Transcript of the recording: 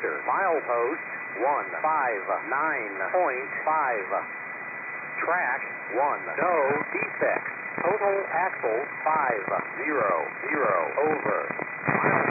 Vector. Milepost 159.5. Track 1. No defects. Total axle 500 over.